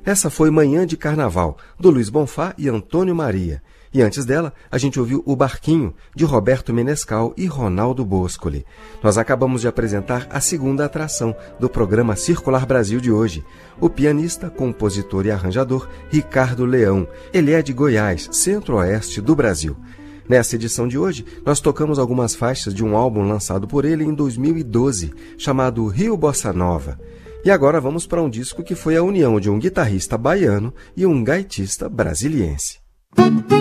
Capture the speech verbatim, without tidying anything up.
Essa foi Manhã de Carnaval, do Luiz Bonfá e Antônio Maria. E antes dela, a gente ouviu O Barquinho, de Roberto Menescal e Ronaldo Boscoli. Nós acabamos de apresentar a segunda atração do programa Circular Brasil de hoje. O pianista, compositor e arranjador Ricardo Leão. Ele é de Goiás, centro-oeste do Brasil. Nessa edição de hoje, nós tocamos algumas faixas de um álbum lançado por ele em dois mil e doze, chamado Rio Bossa Nova. E agora vamos para um disco que foi a união de um guitarrista baiano e um gaitista brasiliense.